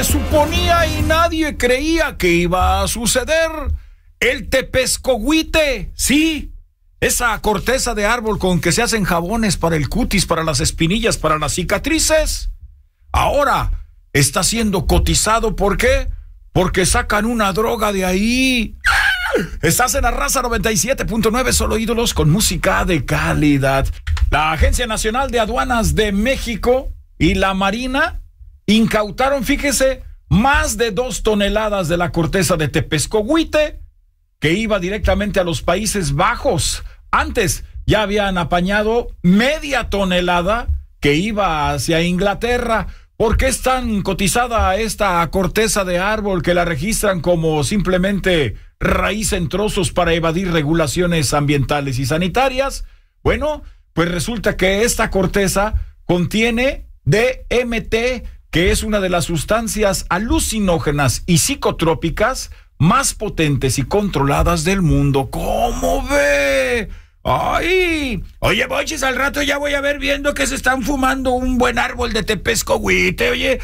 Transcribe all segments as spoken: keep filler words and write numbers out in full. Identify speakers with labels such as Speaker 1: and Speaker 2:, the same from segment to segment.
Speaker 1: nadie suponía y nadie creía que iba a suceder. El tepezcohuite, sí, esa corteza de árbol con que se hacen jabones para el cutis, para las espinillas, para las cicatrices, ahora está siendo cotizado. ¿Por qué? Porque sacan una droga de ahí. Estás en la Raza noventa y siete punto nueve, solo ídolos con música de calidad. La Agencia Nacional de Aduanas de México y la Marina incautaron, fíjese, más de dos toneladas de la corteza de tepezcohuite que iba directamente a los Países Bajos. Antes ya habían apañado media tonelada que iba hacia Inglaterra. ¿Por qué es tan cotizada esta corteza de árbol que la registran como simplemente raíz en trozos para evadir regulaciones ambientales y sanitarias? Bueno, pues resulta que esta corteza contiene D M T, que es una de las sustancias alucinógenas y psicotrópicas más potentes y controladas del mundo. ¿Cómo ve? ¡Ay! Oye, Monchis, al rato ya voy a ver viendo que se están fumando un buen árbol de tepezcohuite, oye.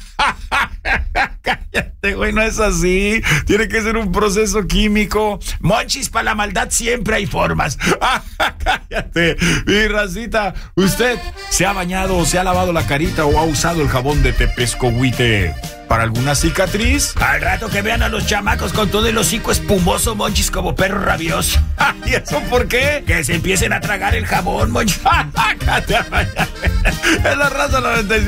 Speaker 1: Cállate, güey, no es así. Tiene que ser un proceso químico. Monchis, para la maldad siempre hay formas. Cállate. Mi racita, ¿usted se ha bañado o se ha lavado la carita o ha usado el jabón de tepezcohuite para alguna cicatriz? Al rato que vean a los chamacos con todo el hocico espumoso, Monchis, como perro rabioso. ¿Y eso por qué? Que se empiecen a tragar el jabón, Monchis. Es la Raza noventa y siete.